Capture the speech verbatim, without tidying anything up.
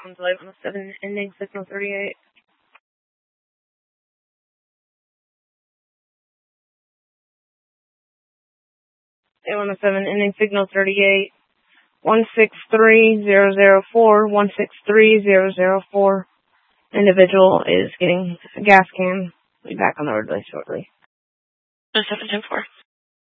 on delay one oh seven, ending signal thirty-eight. A one oh seven, ending signal thirty-eight. one six three zero zero four, one six three zero zero four. Individual is getting a gas can. We'll be back on the roadway shortly. seven ten four.